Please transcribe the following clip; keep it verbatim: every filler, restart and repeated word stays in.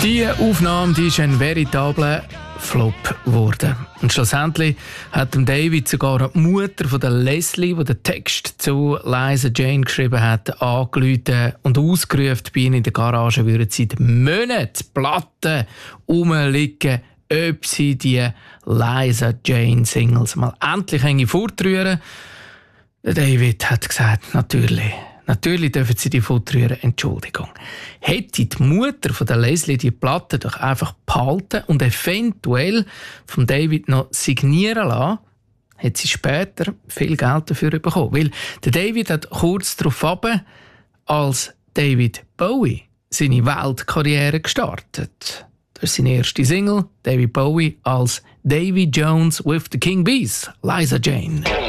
Diese Aufnahme die ist ein veritabler Flop geworden. Und schlussendlich hat dem David sogar die Mutter von der Leslie, die den Text zu Liza Jane geschrieben hat, angerufen und ausgerufen, bei ihnen in der Garage würden seit Monaten Platten rumliegen, ob sie die Liza Jane Singles mal endlich fortrühren. Der David hat gesagt, natürlich. Natürlich dürfen sie die fortrühren, Entschuldigung. Hätte die Mutter von der Leslie die Platte doch einfach behalten und eventuell von David noch signieren lassen, hätte sie später viel Geld dafür bekommen. Weil der David hat kurz darauf als David Bowie seine Weltkarriere gestartet. Das ist seine erste Single, David Bowie als Davy Jones with the King Bees, Liza Jane.